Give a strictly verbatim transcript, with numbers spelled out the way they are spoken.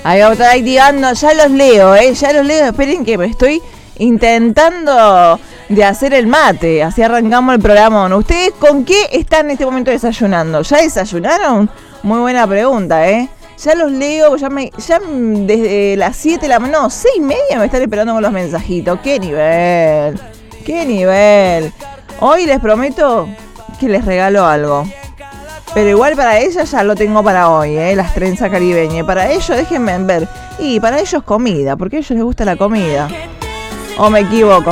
Ahí va otra activando, ya los leo, eh, ya los leo, esperen que me estoy intentando de hacer el mate, así arrancamos el programa. ¿Ustedes con qué están en este momento desayunando? ¿Ya desayunaron? Muy buena pregunta, eh. Ya los leo, ya me, ya desde las siete de la mañana, no, seis y media me están esperando con los mensajitos. ¡Qué nivel! ¡Qué nivel! Hoy les prometo que les regalo algo. Pero igual para ellas ya lo tengo para hoy, ¿eh? Las trenzas caribeñas. Para ellos, déjenme ver. Y para ellos comida, porque a ellos les gusta la comida. ¿O me equivoco?